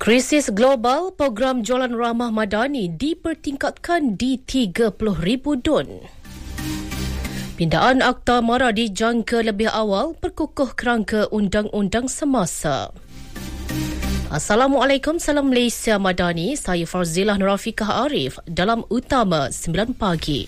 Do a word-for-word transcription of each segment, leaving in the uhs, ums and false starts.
Krisis global, program jualan ramah madani dipertingkatkan di tiga puluh ribu dun. Pindaan Akta Mara dijangka lebih awal perkukuh kerangka undang-undang semasa. Assalamualaikum, salam Malaysia Madani. Saya Farzilah Nurafiqah Arif dalam Utama sembilan pagi.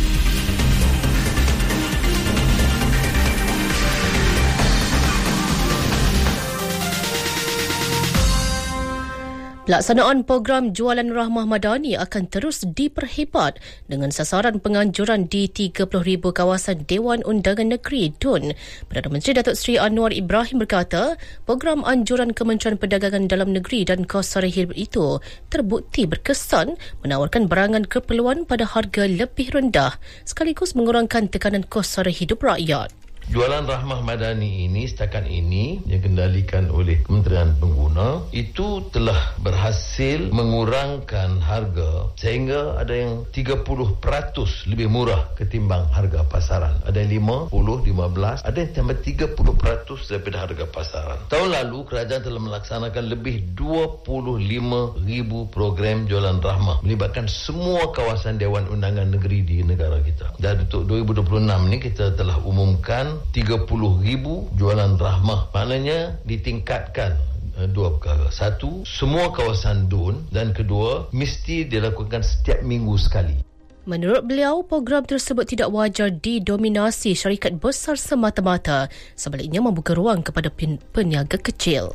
Pelaksanaan program jualan rahmah madani akan terus diperhebat dengan sasaran penganjuran di tiga puluh ribu kawasan Dewan Undangan Negeri D U N. Perdana Menteri Datuk Seri Anwar Ibrahim berkata, program anjuran Kementerian Perdagangan Dalam Negeri dan Kos Sara Hidup itu terbukti berkesan menawarkan barangan keperluan pada harga lebih rendah sekaligus mengurangkan tekanan kos sara hidup rakyat. Jualan rahmah madani ini setakat ini yang dikendalikan oleh Kementerian Pengguna itu telah berhasil mengurangkan harga sehingga ada yang tiga puluh peratus lebih murah ketimbang harga pasaran. Ada yang lima puluh, lima belas, ada yang sampai tiga puluh peratus daripada harga pasaran. Tahun lalu kerajaan telah melaksanakan lebih dua puluh lima ribu program jualan rahmah melibatkan semua kawasan Dewan Undangan Negeri di negara kita. Dan untuk dua ribu dua puluh enam ni kita telah umumkan tiga puluh ribu jualan rahmah. Maknanya ditingkatkan uh, dua perkara. Satu, semua kawasan D U N, dan kedua, mesti dilakukan setiap minggu sekali. Menurut beliau, program tersebut tidak wajar didominasi syarikat besar semata-mata, sebaliknya membuka ruang kepada peniaga kecil.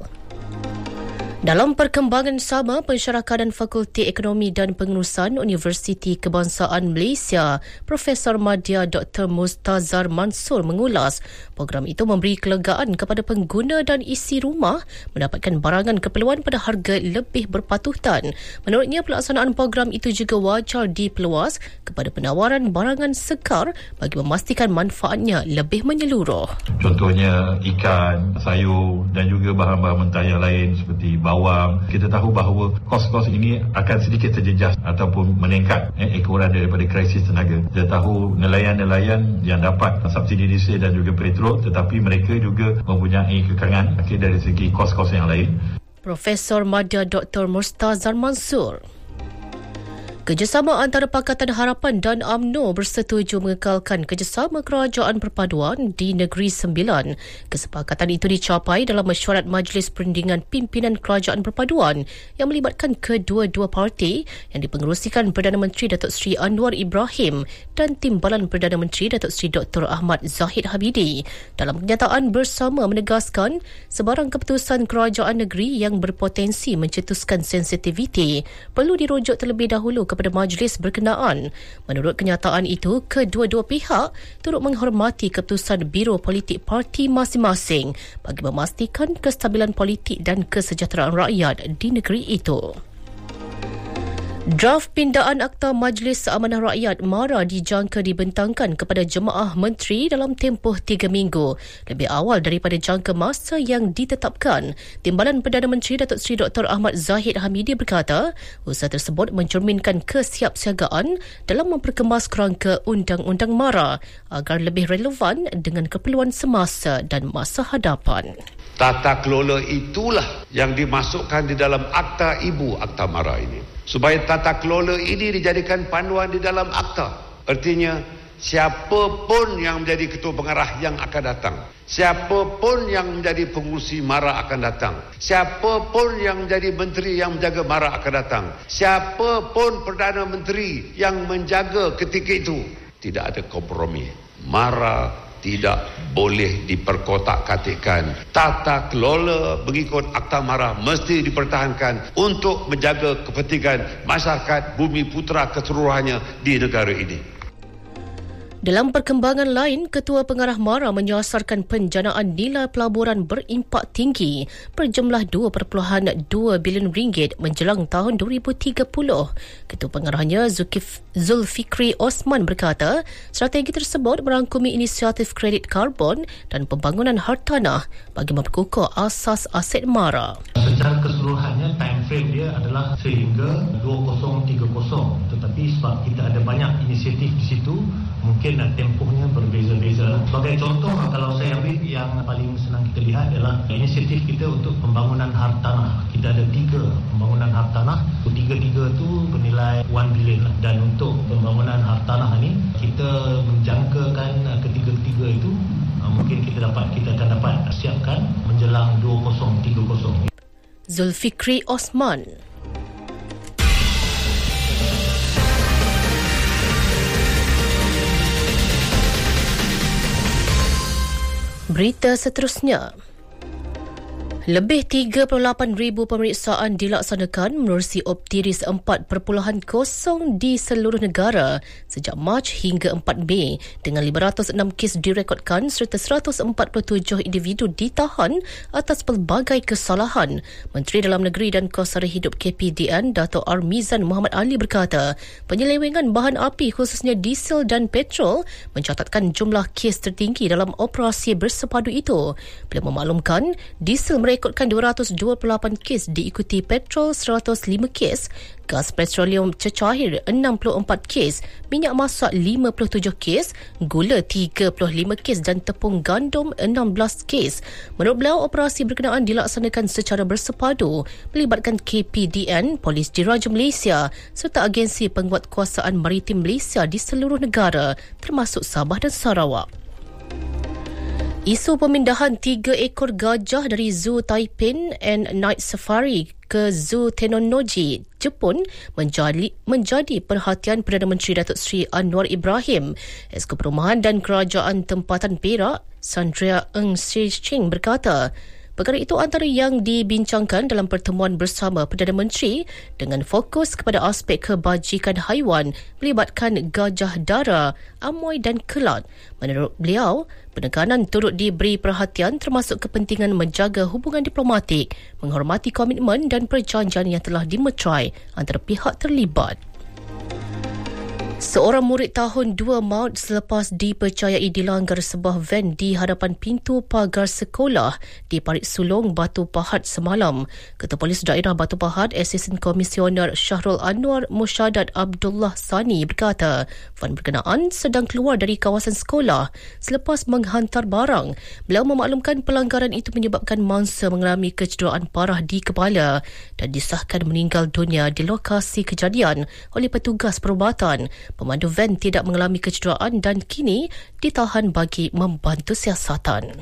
Dalam perkembangan sama, Pensyarakat Fakulti Ekonomi dan Pengurusan Universiti Kebangsaan Malaysia, Profesor Madya Doktor Mustazar Mansur mengulas program itu memberi kelegaan kepada pengguna dan isi rumah mendapatkan barangan keperluan pada harga lebih berpatutan. Menurutnya, pelaksanaan program itu juga wajar diperluas kepada penawaran barangan sekar bagi memastikan manfaatnya lebih menyeluruh. Contohnya ikan, sayur dan juga bahan-bahan mentah yang lain seperti bawang. Kita tahu bahawa kos-kos ini akan sedikit terjejas ataupun meningkat eh, ekoran daripada krisis tenaga. Kita tahu nelayan-nelayan yang dapat subsidi diesel dan juga petrol, tetapi mereka juga mempunyai kekangan okay, dari segi kos-kos yang lain. Profesor Madya Doktor Mustazar Mansur. Kerjasama antara Pakatan Harapan dan U M N O bersetuju mengekalkan kerjasama kerajaan perpaduan di Negeri Sembilan. Kesepakatan itu dicapai dalam mesyuarat Majlis Perundingan Pimpinan Kerajaan Perpaduan yang melibatkan kedua-dua parti yang dipengerusikan Perdana Menteri Datuk Seri Anwar Ibrahim dan Timbalan Perdana Menteri Datuk Seri Doktor Ahmad Zahid Hamidi. Dalam kenyataan bersama menegaskan sebarang keputusan kerajaan negeri yang berpotensi mencetuskan sensitiviti perlu dirujuk terlebih dahulu ke kepada majlis berkenaan. Menurut kenyataan itu, kedua-dua pihak turut menghormati keputusan Biro Politik Parti masing-masing bagi memastikan kestabilan politik dan kesejahteraan rakyat di negeri itu. Draft pindaan Akta Majlis Amanah Rakyat MARA dijangka dibentangkan kepada jemaah menteri dalam tempoh tiga minggu, lebih awal daripada jangka masa yang ditetapkan. Timbalan Perdana Menteri Datuk Seri Doktor Ahmad Zahid Hamidi berkata, usaha tersebut mencerminkan kesiapsiagaan dalam memperkemas kerangka Undang-Undang MARA agar lebih relevan dengan keperluan semasa dan masa hadapan. Tata kelola itulah yang dimasukkan di dalam Akta Ibu Akta MARA ini. Supaya tata kelola ini dijadikan panduan di dalam akta. Artinya, siapapun yang menjadi ketua pengarah yang akan datang, siapapun yang menjadi pengurusi MARA akan datang, siapapun yang menjadi menteri yang menjaga MARA akan datang, siapapun Perdana Menteri yang menjaga ketika itu, tidak ada kompromi. MARA tidak boleh diperkotak-katikkan. Tata kelola mengikut Akta MARA mesti dipertahankan untuk menjaga kepentingan masyarakat bumi putera keseluruhannya di negara ini. Dalam perkembangan lain, Ketua Pengarah MARA menyasarkan penjanaan nilai pelaburan berimpak tinggi berjumlah dua perpuluhan dua bilion ringgit menjelang tahun dua ribu tiga puluh. Ketua Pengarahnya Zulkif, Zulfikri Osman berkata, strategi tersebut merangkumi inisiatif kredit karbon dan pembangunan hartanah bagi memperkukuh asas aset MARA. Secara keseluruhannya, time frame dia adalah sehingga dua ribu tiga puluh, tetapi sebab kita ada banyak inisiatif di situ, mungkin tempohnya berbeza-beza. Sebagai contoh, kalau saya ambil yang paling senang kita lihat adalah inisiatif kita untuk pembangunan hartanah. Kita kita ada tiga pembangunan hartanah. Tiga-tiga tu bernilai one billion lah. Dan untuk pembangunan hartanah ni, kita menjangkakan ketiga-tiga itu uh, mungkin kita dapat kita akan dapat siapkan menjelang dua ribu tiga puluh. Zulfikri Osman. Berita seterusnya. Lebih tiga puluh lapan ribu pemeriksaan dilaksanakan menerusi Optiris empat titik kosong di seluruh negara sejak Mac hingga empat Mei dengan lima ratus enam kes direkodkan serta seratus empat puluh tujuh individu ditahan atas pelbagai kesalahan. Menteri Dalam Negeri dan Kos Sara Hidup K P D N Dato' Armizan Muhammad Ali berkata, penyelewengan bahan api khususnya diesel dan petrol mencatatkan jumlah kes tertinggi dalam operasi bersepadu itu. Beliau memaklumkan diesel mereka merekodkan dua ratus dua puluh lapan kes diikuti petrol seratus lima kes, gas petroleum cecair enam puluh empat kes, minyak masak lima puluh tujuh kes, gula tiga puluh lima kes dan tepung gandum enam belas kes. Menurut beliau, operasi berkenaan dilaksanakan secara bersepadu melibatkan K P D N, Polis Diraja Malaysia serta agensi penguatkuasaan maritim Malaysia di seluruh negara termasuk Sabah dan Sarawak. Isu pemindahan tiga ekor gajah dari Zoo Taiping and Night Safari ke Zoo Tennonoji, Jepun menjadi, menjadi perhatian Perdana Menteri Datuk Seri Anwar Ibrahim. Esko Perumahan dan Kerajaan Tempatan Perak, Sandria Ng Sri Ching berkata, perkara itu antara yang dibincangkan dalam pertemuan bersama Perdana Menteri dengan fokus kepada aspek kebajikan haiwan melibatkan gajah dara, amoy dan kelat. Menurut beliau, penekanan turut diberi perhatian termasuk kepentingan menjaga hubungan diplomatik, menghormati komitmen dan perjanjian yang telah dimeterai antara pihak terlibat. Seorang murid tahun dua maut selepas dipercayai dilanggar sebuah van di hadapan pintu pagar sekolah di Parit Sulong, Batu Pahat semalam. Ketua Polis Daerah Batu Pahat, Asisten Komisioner Syahrul Anwar Musyadat Abdullah Sani berkata, van berkenaan sedang keluar dari kawasan sekolah selepas menghantar barang. Beliau memaklumkan pelanggaran itu menyebabkan mangsa mengalami kecederaan parah di kepala dan disahkan meninggal dunia di lokasi kejadian oleh petugas perubatan. Pemandu van tidak mengalami kecederaan dan kini ditahan bagi membantu siasatan.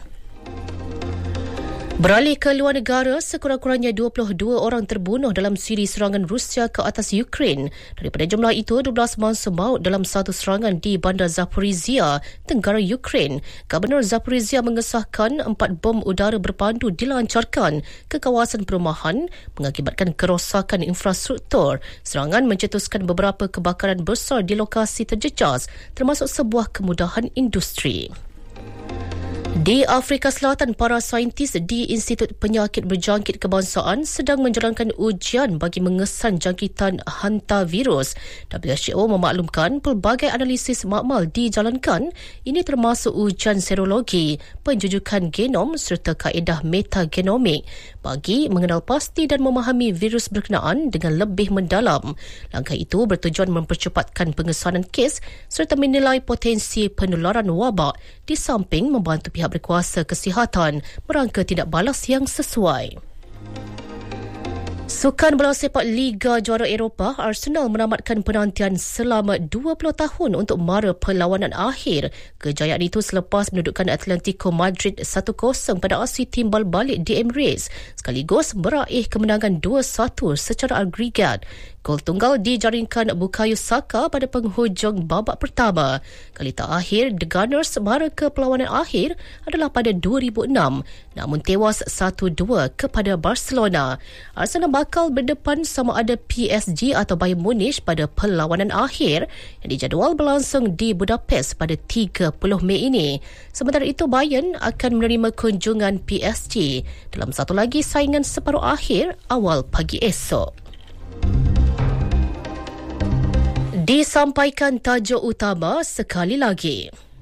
Beralih ke luar negara, sekurang-kurangnya dua puluh dua orang terbunuh dalam siri serangan Rusia ke atas Ukraine. Daripada jumlah itu, dua belas mangsa maut dalam satu serangan di bandar Zaporizhia, tenggara Ukraine. Gubernur Zaporizhia mengesahkan empat bom udara berpandu dilancarkan ke kawasan perumahan mengakibatkan kerosakan infrastruktur. Serangan mencetuskan beberapa kebakaran besar di lokasi terjejas, termasuk sebuah kemudahan industri. Di Afrika Selatan, para saintis di Institut Penyakit Berjangkit Kebangsaan sedang menjalankan ujian bagi mengesan jangkitan hantavirus. W H O memaklumkan pelbagai analisis makmal dijalankan. Ini termasuk ujian serologi, penjujukan genom serta kaedah metagenomik bagi mengenal pasti dan memahami virus berkenaan dengan lebih mendalam. Langkah itu bertujuan mempercepatkan pengesanan kes serta menilai potensi penularan wabak di samping membantu pihak berkuasa kesihatan merangka tindak balas yang sesuai. Sukan bola sepak Liga Juara Eropah, Arsenal menamatkan penantian selama dua puluh tahun untuk mara perlawanan akhir. Kejayaan itu selepas mendudukan Atletico Madrid satu kosong pada aksi timbal balik di Emirates, sekaligus meraih kemenangan dua satu secara agregat. Gol tunggal dijaringkan Bukayo Saka pada penghujung babak pertama. Kali terakhir The Gunners mara ke perlawanan akhir adalah pada dua ribu enam, namun tewas satu dua kepada Barcelona. Arsenal bakal berdepan sama ada P S G atau Bayern Munich pada perlawanan akhir yang dijadual berlangsung di Budapest pada tiga puluh Mei ini. Sementara itu, Bayern akan menerima kunjungan P S G dalam satu lagi saingan separuh akhir awal pagi esok. Disampaikan tajuk utama sekali lagi.